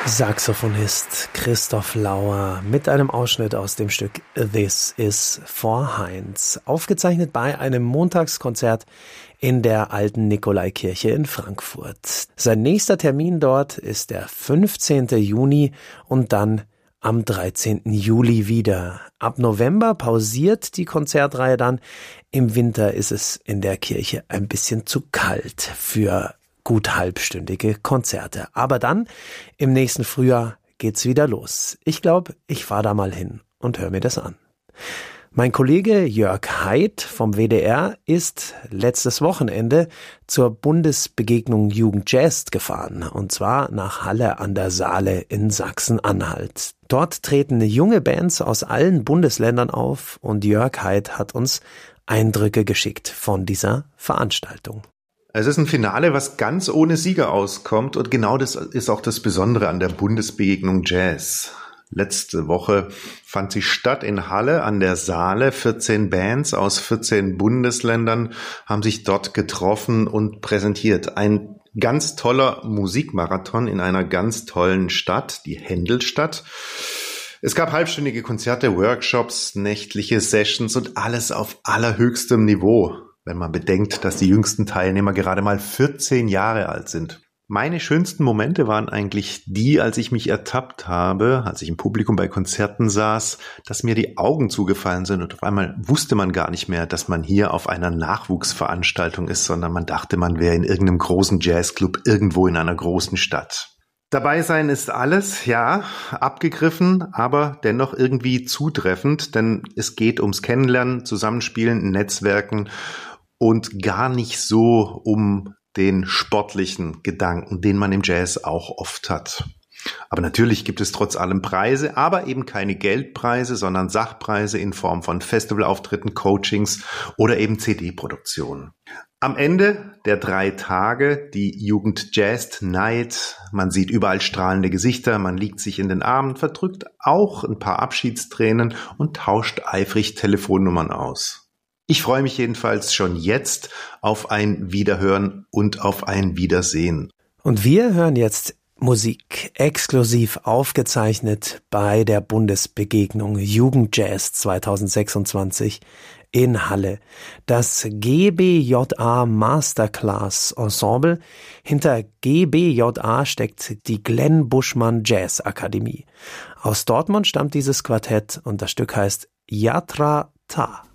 Saxophonist Christoph Lauer mit einem Ausschnitt aus dem Stück This is for Heinz, aufgezeichnet bei einem Montagskonzert in der alten Nikolaikirche in Frankfurt. Sein nächster Termin dort ist der 15. Juni und dann am 13. Juli wieder. Ab November pausiert die Konzertreihe dann. Im Winter ist es in der Kirche ein bisschen zu kalt für gut halbstündige Konzerte. Aber dann, im nächsten Frühjahr, geht's wieder los. Ich glaube, ich fahre da mal hin und höre mir das an. Mein Kollege Jörg Haidt vom WDR ist letztes Wochenende zur Bundesbegegnung Jugend Jazz gefahren, und zwar nach Halle an der Saale in Sachsen-Anhalt. Dort treten junge Bands aus allen Bundesländern auf und Jörg Haidt hat uns Eindrücke geschickt von dieser Veranstaltung. Es ist ein Finale, was ganz ohne Sieger auskommt, und genau das ist auch das Besondere an der Bundesbegegnung Jazz. Letzte Woche fand sie statt in Halle an der Saale. 14 Bands aus 14 Bundesländern haben sich dort getroffen und präsentiert. Ein ganz toller Musikmarathon in einer ganz tollen Stadt, die Händelstadt. Es gab halbstündige Konzerte, Workshops, nächtliche Sessions und alles auf allerhöchstem Niveau, wenn man bedenkt, dass die jüngsten Teilnehmer gerade mal 14 Jahre alt sind. Meine schönsten Momente waren eigentlich die, als ich mich ertappt habe, als ich im Publikum bei Konzerten saß, dass mir die Augen zugefallen sind und auf einmal wusste man gar nicht mehr, dass man hier auf einer Nachwuchsveranstaltung ist, sondern man dachte, man wäre in irgendeinem großen Jazzclub irgendwo in einer großen Stadt. Dabei sein ist alles, ja, abgegriffen, aber dennoch irgendwie zutreffend, denn es geht ums Kennenlernen, Zusammenspielen, Netzwerken und gar nicht so um den sportlichen Gedanken, den man im Jazz auch oft hat. Aber natürlich gibt es trotz allem Preise, aber eben keine Geldpreise, sondern Sachpreise in Form von Festivalauftritten, Coachings oder eben CD-Produktionen. Am Ende der 3 Tage die Jugend Jazz Night. Man sieht überall strahlende Gesichter, man liegt sich in den Armen, verdrückt auch ein paar Abschiedstränen und tauscht eifrig Telefonnummern aus. Ich freue mich jedenfalls schon jetzt auf ein Wiederhören und auf ein Wiedersehen. Und wir hören jetzt Musik exklusiv aufgezeichnet bei der Bundesbegegnung Jugend Jazz 2026 in Halle. Das GBJA Masterclass Ensemble. Hinter GBJA steckt die Glenn Buschmann Jazz Akademie. Aus Dortmund stammt dieses Quartett und das Stück heißt Yatra Ta.